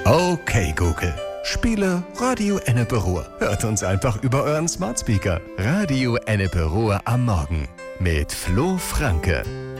Okay, Google. Spiele Radio Ennepe Ruhr. Hört uns einfach über euren Smart Speaker. Radio Ennepe Ruhr am Morgen. Mit Flo Franke.